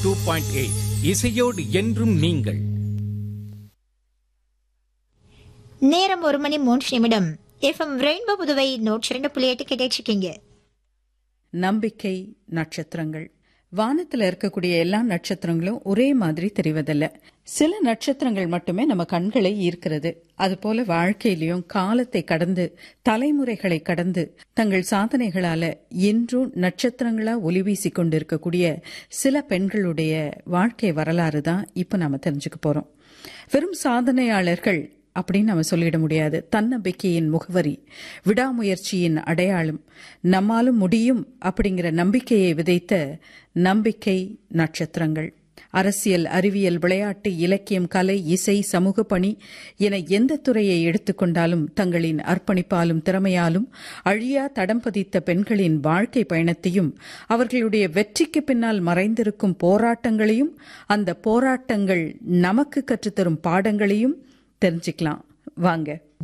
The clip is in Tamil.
2.8 இசையோடு என்றும் நீங்கள். நேரம் 1:03. FM ரெயின்போ புதுவை 102.8 கேட்டிருக்கீங்க. நம்பிக்கை நட்சத்திரங்கள். வானத்துல இருக்கக்கூடிய எல்லா நட்சத்திரங்களும் ஒரே மாதிரி தெரிவதில்ல. சில நட்சத்திரங்கள் மட்டுமே நம்ம கண்களை ஈர்க்கிறது. அதுபோல வாழ்க்கையிலும் காலத்தை கடந்து தலைமுறைகளை கடந்து தங்கள் சாதனைகளால இன்றும் நட்சத்திரங்களா ஒளி வீசிக் கொண்டிருக்கக்கூடிய சில பெண்களுடைய வாழ்க்கை வரலாறு தான் இப்ப நாம தெரிஞ்சுக்க போறோம். வெறும் சாதனையாளர்கள் அப்படின்னு நம்ம சொல்லிட முடியாது. தன்னம்பிக்கையின் முகவரி, விடாமுயற்சியின் அடையாளம், நம்மாலும் முடியும் அப்படிங்கிற நம்பிக்கையை விதைத்த நம்பிக்கை நட்சத்திரங்கள். அரசியல், அறிவியல், விளையாட்டு, இலக்கியம், கலை, இசை, சமூக பணி என எந்த துறையை எடுத்துக்கொண்டாலும் தங்களின் அர்ப்பணிப்பாலும் திறமையாலும் அழியா தடம் பதித்த பெண்களின் வாழ்க்கை பயணத்தையும் அவர்களுடைய வெற்றிக்கு பின்னால் மறைந்திருக்கும் போராட்டங்களையும் அந்த போராட்டங்கள் நமக்கு கற்றுத்தரும் பாடங்களையும் தெரிஞ்சுக்கலாம் வாங்க.